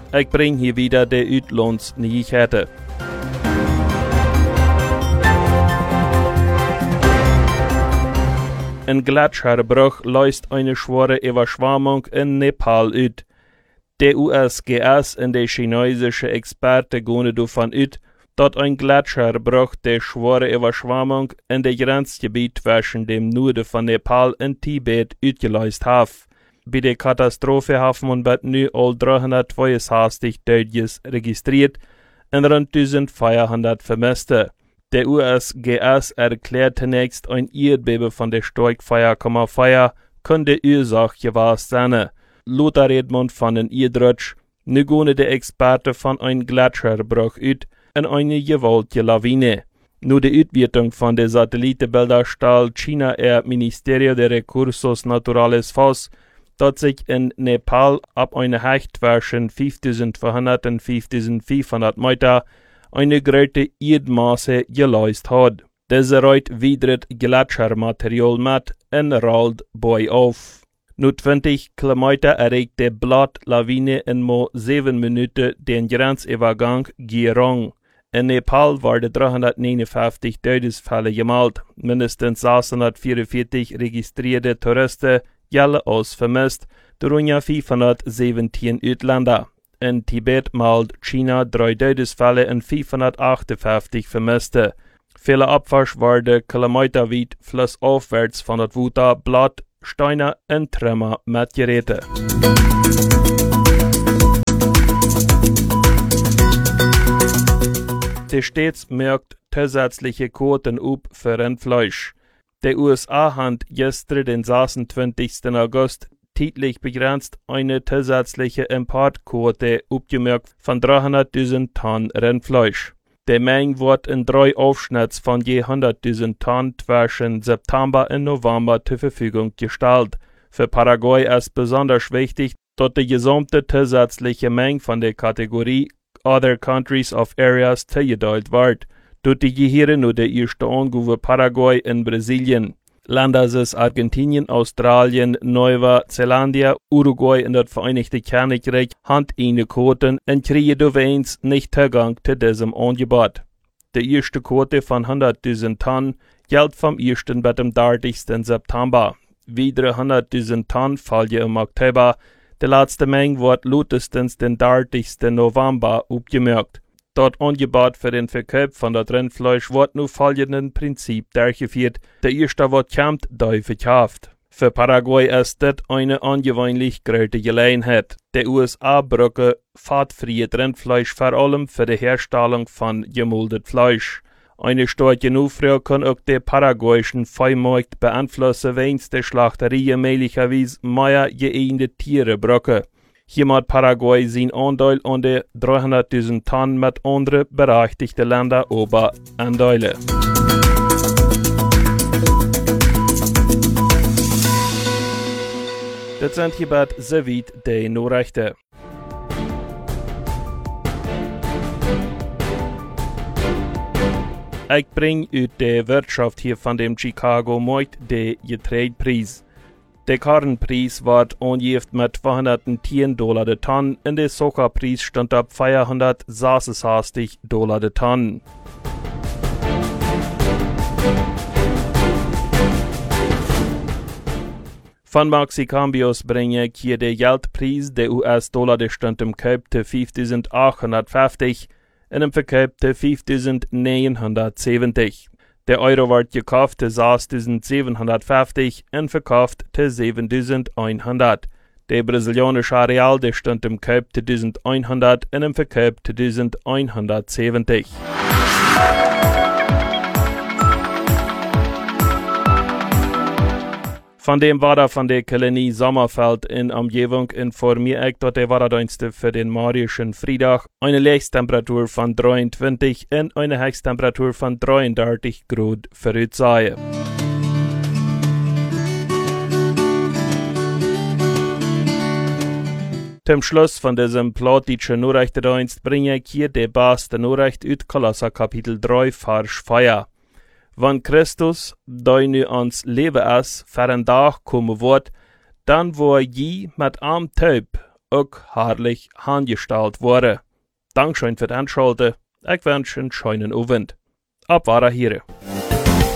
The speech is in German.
Ich bring hier wieder der Uitlands Nyheiten. Ein Gletscherbruch löst eine schwere Überschwemmung in Nepal uit. Der USGS und der chinesische Experte gehen davon aus, dass ein Gletscherbruch der schwere Überschwemmung in der Grenzgebiet zwischen dem Norden von Nepal und Tibet ausgelöst hat. Bei der Katastrophe haben man nu all 362 Todes registriert und rund 1400 Vermisste. Der USGS erklärt zunächst, ein Erdbeben von der Stärke 4,4 könnte Ursache gewesen sein. Lothar Redmond von den Erdrutsch, nu gehen die Experten von einem Gletscherbruch aus in eine gewaltige Lawine. Nur die Auswertung von der Satellitenbilder stellt China Ministerio de Recursos Naturales fest, dass sich in Nepal ab einer Höhe zwischen 5400 und 5500 Meter eine große Erdmasse gelöst hat. Diese reiht wieder Gletschermaterial mit und rollt bei auf. Nur 20 Kilometer erreicht die Blattlawine in nur 7 Minuten den Grenzübergang Girong. In Nepal waren 359 Todesfälle gemeldet, mindestens 644 registrierte Touristen gelten als vermisst, darunter 517 Ausländer. In Tibet meldet China 3 Todesfälle und 558 Vermisste. Viele Abwasch werden kilometerweit flussaufwärts von der Wuta, Blatt, Steine und Trümmer mit Geräten. Die Staats merkt zusätzliche Quoten up für Rindfleisch. Der USA hat gestern, den 26. August, zeitlich begrenzt eine zusätzliche Importquote abgemerkt von 300.000 Tonnen Rindfleisch. Die Menge wird in 3 Aufschnitts von je 100.000 Tonnen zwischen September und November zur Verfügung gestellt. Für Paraguay ist besonders wichtig, dass die gesamte zusätzliche Menge von der Kategorie Other Countries of Areas zugeteilt wird. Dort gehören nur der erste Angabe Paraguay und Brasilien. Länder sind Argentinien, Australien, Neuseeland, Uruguay und das Vereinigte Königreich haben eine Quote und kriegen übrigens nicht Zugang zu diesem Angebot. Die erste Quote von 100.000 Tonnen gilt vom 1. bis zum 30. September. Weitere 100.000 Tonnen fallen im Oktober. Die letzte Menge wird spätestens den 30. November abgemerkt. Das Angebot für den Verkauf von das Rindfleisch wird nur folgenden Prinzip durchgeführt. Der erste wird kommt, der verkauft. Für Paraguay ist das eine ungewöhnlich große Gelegenheit. Die USA brauchen fettfreies Rindfleisch vor allem für die Herstellung von gemuldetem Fleisch. Eine starke Nachfrage kann auch den paraguayischen Viehmarkt beeinflussen, wenn die Schlachterien möglicherweise mehr geeignete Tiere brauchen. Hier macht Paraguay seinen Anteil an den 300.000 Tonnen mit anderen berechtigten Ländern ober Anteile. Das sind hierbei soweit die Nachrichten. Ich bringe aus der Wirtschaft hier von dem Chicago Markt den Getreidepreis. Der Kornpreis wird angegeben mit $210 der Tonne und der Zuckerpreis stand ab $466 der Tonne. Von Maxicambios bringe ich hier den Geldpreis. Der US-Dollar der stand im Kauf zu 5.850 und im Verkauf zu 5.970. Der Euro wird gekauft zu 6.750 und verkauft zu 7.100. Der brasilianische Real der stand im Kauf zu 1.100 und im Verkauf zu 1.170. Von dem Wetter von der Kolonie Sommerfeld in Umgebung informiere ich, dass der Wetterdienst für den morgigen Freitag eine Höchsttemperatur von 23 und eine Höchsttemperatur von 33 Grad voraussagen. Zum Schluss von diesem plattdeutschen Nachrichtendienst bringe ich hier die beste Nachricht aus Kolosser Kapitel 3, Vers 4. Wenn Christus, der nu ans Leben ist, für einen Tag kommen wird, dann wo je mit am Taub auch herrlich handgestellt worden. Dankeschön für das Anschalten. Ich wünsche einen schönen Abend. Ab war hier.